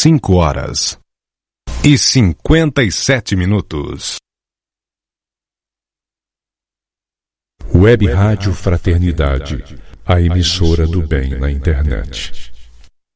5h57. Web Rádio Fraternidade, a emissora do bem na internet.